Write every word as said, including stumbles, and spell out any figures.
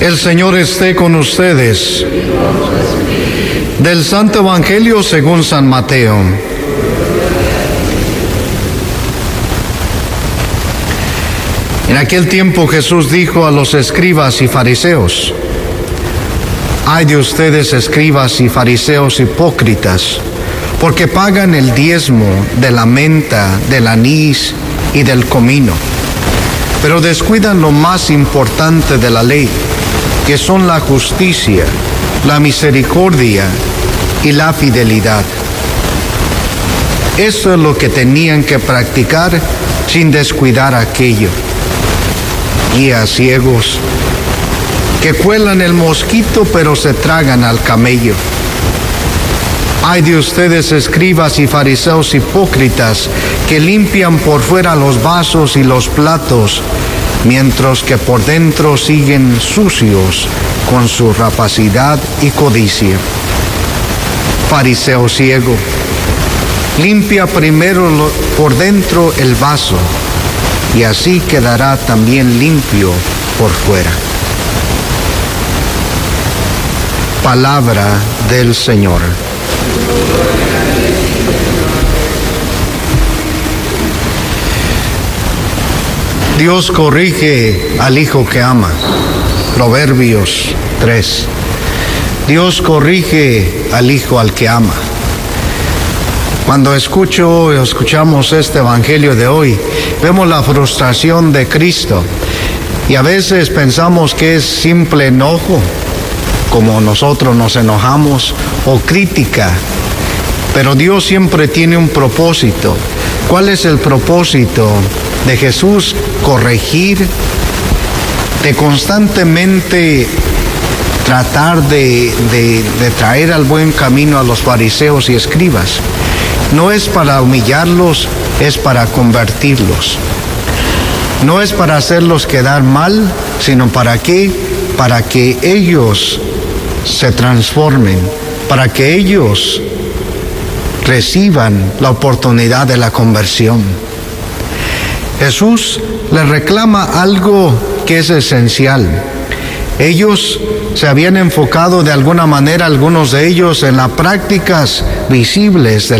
El Señor esté con ustedes. Del Santo Evangelio según San Mateo. En aquel tiempo Jesús dijo a los escribas y fariseos: Ay de ustedes, escribas y fariseos hipócritas, porque pagan el diezmo de la menta, del anís y del comino, pero descuidan lo más importante de la ley, que son la justicia, la misericordia y la fidelidad. Eso es lo que tenían que practicar sin descuidar aquello. Guías ciegos que cuelan el mosquito pero se tragan al camello. Ay de ustedes, escribas y fariseos hipócritas, que limpian por fuera los vasos y los platos, mientras que por dentro siguen sucios con su rapacidad y codicia. Fariseo ciego, limpia primero por dentro el vaso, y así quedará también limpio por fuera. Palabra del Señor. Dios corrige al hijo que ama. Proverbios tres. Dios corrige al hijo al que ama. Cuando escucho o escuchamos este evangelio de hoy, vemos la frustración de Cristo y a veces pensamos que es simple enojo, como nosotros nos enojamos, o crítica, pero Dios siempre tiene un propósito. ¿Cuál es el propósito de Jesús? Corregir, de constantemente tratar de, de, de traer al buen camino a los fariseos y escribas. No es para humillarlos, es para convertirlos. No es para hacerlos quedar mal, sino para qué, para que ellos se transformen, para que ellos reciban la oportunidad de la conversión. Jesús les reclama algo que es esencial. Ellos se habían enfocado de alguna manera, algunos de ellos, en las prácticas visibles de